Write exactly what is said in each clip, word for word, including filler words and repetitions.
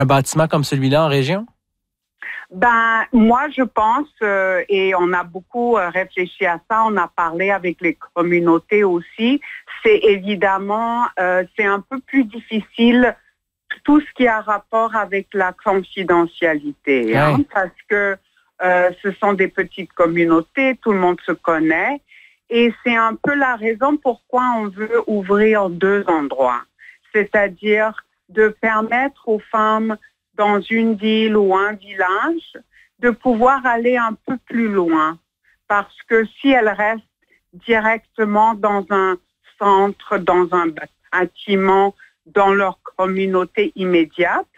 un bâtiment comme celui-là en région? Ben, moi, je pense, euh, et on a beaucoup euh, réfléchi à ça, on a parlé avec les communautés aussi, c'est évidemment, euh, c'est un peu plus difficile tout ce qui a rapport avec la confidentialité, hein, ouais. parce que euh, ce sont des petites communautés, tout le monde se connaît, et c'est un peu la raison pourquoi on veut ouvrir deux endroits, c'est-à-dire de permettre aux femmes dans une ville ou un village, de pouvoir aller un peu plus loin. Parce que si elles restent directement dans un centre, dans un bâtiment, dans leur communauté immédiate,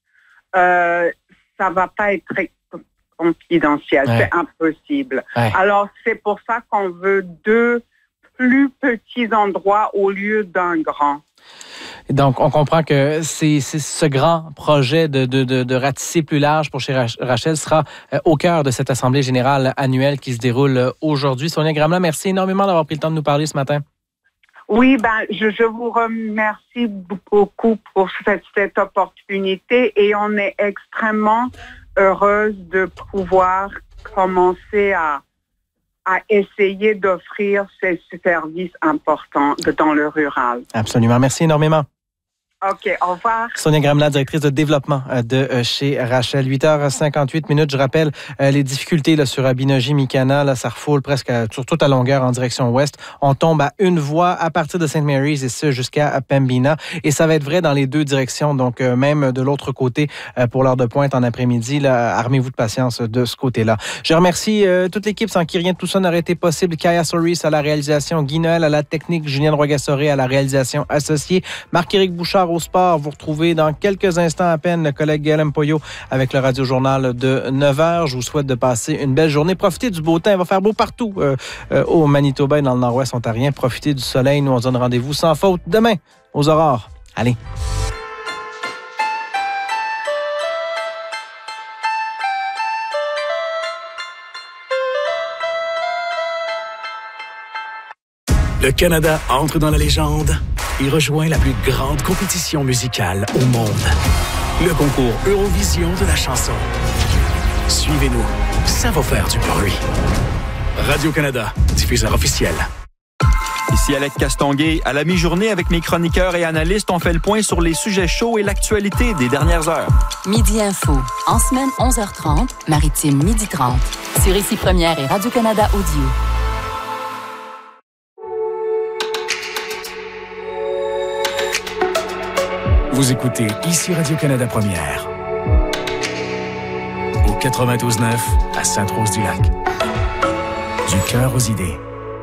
euh, ça va pas être très confidentiel. Ouais. C'est impossible. Ouais. Alors, c'est pour ça qu'on veut deux plus petits endroits au lieu d'un grand. Donc, on comprend que c'est, c'est ce grand projet de, de, de, de ratisser plus large pour chez Rachel sera euh, au cœur de cette Assemblée générale annuelle qui se déroule euh, aujourd'hui. Sonia Gramla, merci énormément d'avoir pris le temps de nous parler ce matin. Oui, ben, je, je vous remercie beaucoup pour cette, cette opportunité et on est extrêmement heureuse de pouvoir commencer à à essayer d'offrir ces services importants dans le rural. Absolument. Merci énormément. OK, au revoir. Sonia Gramla, directrice de développement de chez Rachel. huit heures cinquante-huit minutes. Je rappelle euh, les difficultés là, sur Binogi-Mikana. Là, ça refoule presque à, sur toute la longueur en direction ouest. On tombe à une voie à partir de Saint Mary's et ce jusqu'à Pembina. Et ça va être vrai dans les deux directions. Donc, euh, même de l'autre côté, euh, pour l'heure de pointe en après-midi, là, armez-vous de patience de ce côté-là. Je remercie euh, toute l'équipe sans qui rien de tout ça n'aurait été possible. Kaya Soris à la réalisation, Guy Noël à la technique, Julien Roy-Gassoré à la réalisation associée, Marc-Éric Bouchard au sport. Vous retrouvez dans quelques instants à peine le collègue Guillaume Poyot avec le Radio-Journal de neuf heures. Je vous souhaite de passer une belle journée. Profitez du beau temps. Il va faire beau partout euh, euh, au Manitoba et dans le nord-ouest ontarien. Profitez du soleil. Nous, on se donne rendez-vous sans faute demain aux aurores. Allez. Le Canada entre dans la légende et rejoint la plus grande compétition musicale au monde. Le concours Eurovision de la chanson. Suivez-nous, ça va faire du bruit. Radio-Canada, diffuseur officiel. Ici Alec Castonguay. À la mi-journée, avec mes chroniqueurs et analystes, on fait le point sur les sujets chauds et l'actualité des dernières heures. Midi Info. En semaine, onze heures trente, Maritime, midi trente. Sur Ici Première et Radio-Canada Audio. Vous écoutez Ici Radio-Canada Première. Au quatre-vingt-douze neuf à Sainte-Rose-du-Lac. Du cœur aux idées.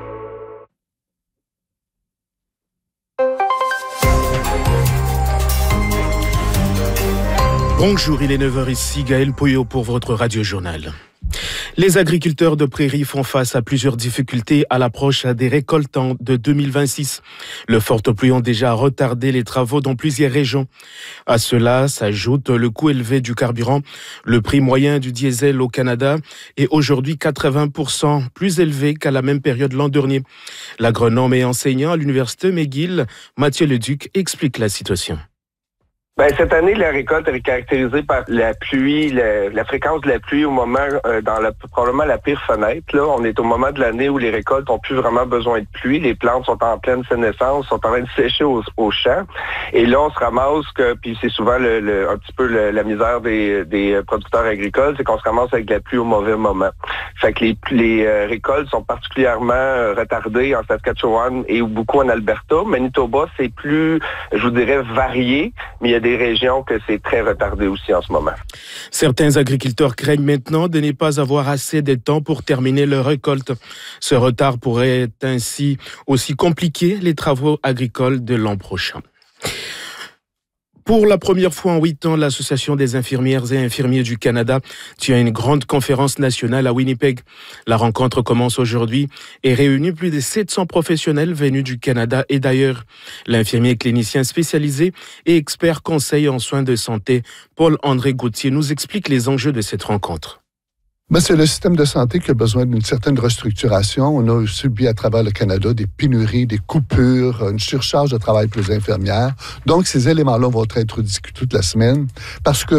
Bonjour, il est neuf heures ici, Gaël Poyot pour votre Radio-Journal. Les agriculteurs de prairies font face à plusieurs difficultés à l'approche des récoltants de deux mille vingt-six. Le fortes pluies ont déjà retardé les travaux dans plusieurs régions. À cela s'ajoute le coût élevé du carburant. Le prix moyen du diesel au Canada est aujourd'hui quatre-vingts pour cent plus élevé qu'à la même période l'an dernier. L'agronome et enseignant à l'Université McGill, Mathieu Leduc, explique la situation. Ben, cette année, la récolte est caractérisée par la pluie, la, la fréquence de la pluie au moment, euh, dans la, probablement la pire fenêtre. Là, on est au moment de l'année où les récoltes n'ont plus vraiment besoin de pluie. Les plantes sont en pleine sénescence, sont en train de sécher au, au champ. Et là, on se ramasse que, puis c'est souvent le, le, un petit peu le, la misère des, des producteurs agricoles, c'est qu'on se ramasse avec la pluie au mauvais moment. Fait que les, les euh, récoltes sont particulièrement euh, retardées en Saskatchewan et beaucoup en Alberta. Manitoba, c'est plus, je vous dirais, varié, mais il y a des régions que c'est très retardé aussi en ce moment. Certains agriculteurs craignent maintenant de ne pas avoir assez de temps pour terminer leur récolte. Ce retard pourrait ainsi aussi compliquer les travaux agricoles de l'an prochain. Pour la première fois en huit ans, l'Association des infirmières et infirmiers du Canada tient une grande conférence nationale à Winnipeg. La rencontre commence aujourd'hui et réunit plus de sept cents professionnels venus du Canada et d'ailleurs. L'infirmier clinicien spécialisé et expert conseil en soins de santé, Paul-André Gauthier, nous explique les enjeux de cette rencontre. Ben, c'est le système de santé qui a besoin d'une certaine restructuration. On a subi à travers le Canada des pénuries, des coupures, une surcharge de travail pour les infirmières. Donc, ces éléments-là vont être discutés toute la semaine parce que